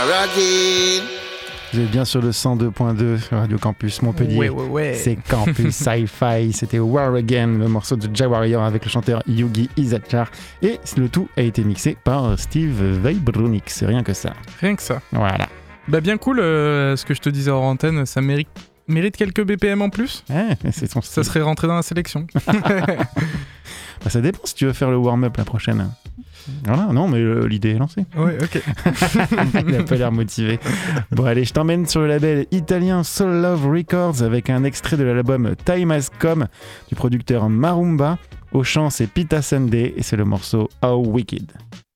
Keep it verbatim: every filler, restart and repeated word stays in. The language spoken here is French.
Vous êtes bien sur le cent deux point deux Radio Campus Montpellier. Ouais, ouais, ouais. C'est Campus Sci-Fi. C'était War Again, le morceau de Jawarior avec le chanteur Yugi Izachar. Et le tout a été mixé par Steve Weibrunik. C'est rien que ça. Rien que ça. Voilà. Bah bien cool, euh, ce que je te disais hors antenne, ça mérite, mérite quelques B P M en plus. Ouais, c'est son Ça style. serait rentré dans la sélection. Bah, ça dépend si tu veux faire le warm-up la prochaine. Voilà, non, mais euh, l'idée est lancée. Ouais, ok. Il a pas l'air motivé. Bon, allez, je t'emmène sur le label italien Soul Love Records avec un extrait de l'album Time Has Come du producteur Marumba. Au chant, c'est Pita Sunday et c'est le morceau How Wicked.